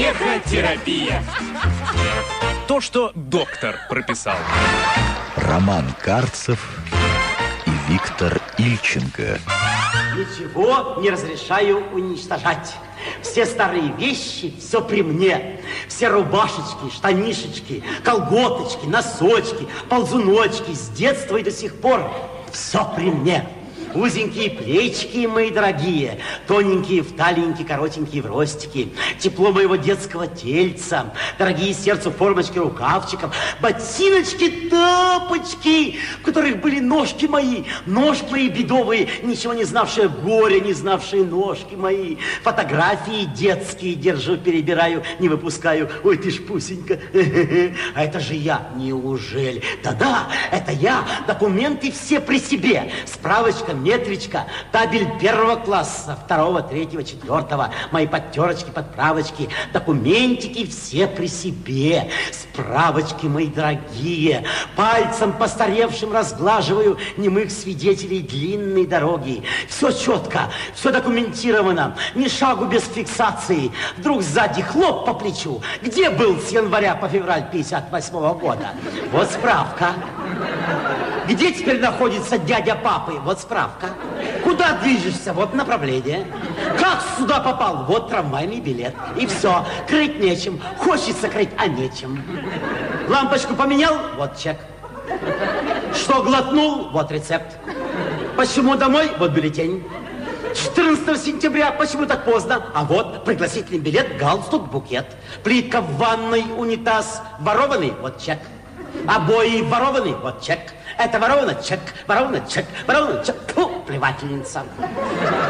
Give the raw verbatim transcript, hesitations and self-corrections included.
Смехотерапия. То, что доктор прописал. Роман Карцев и Виктор Ильченко. Ничего не разрешаю уничтожать. Все старые вещи, все при мне. Все рубашечки, штанишечки, колготочки, носочки, ползуночки с детства и до сих пор. Все при мне. Узенькие плечики, мои дорогие, тоненькие в талиенькие, коротенькие в ростики, тепло моего детского тельца, дорогие сердцу формочки рукавчиков, ботиночки, тапочки, в которых были ножки мои, ножки мои бедовые, ничего не знавшие горя, не знавшие ножки мои, фотографии детские держу, перебираю, не выпускаю. Ой, ты ж пусенька, а это же я, неужели? Да-да, это я, документы все при себе, справочка, метричка, табель первого класса, второго, третьего, четвертого, мои подтерочки, подправочки, документики все при себе, справочки мои дорогие, пальцем постаревшим разглаживаю немых свидетелей длинной дороги. Все четко, все документировано, ни шагу без фиксации. Вдруг сзади хлоп по плечу. Где был с января по февраль пятьдесят восьмого года? Вот справка. Где теперь находится дядя папы? Вот справка. Куда движешься? Вот направление. Как сюда попал? Вот трамвайный билет. И все. Крыть нечем. Хочется крыть, а нечем. Лампочку поменял? Вот чек. Что глотнул? Вот рецепт. Почему домой? Вот бюллетень. четырнадцатого сентября. Почему так поздно? А вот пригласительный билет, галстук, букет. Плитка в ванной, унитаз. Ворованный? Вот чек. Обои ворованы? Вот чек. Это воровано? Чек. Воровано? Чек. Воровано? Чек. Фу, плевательница.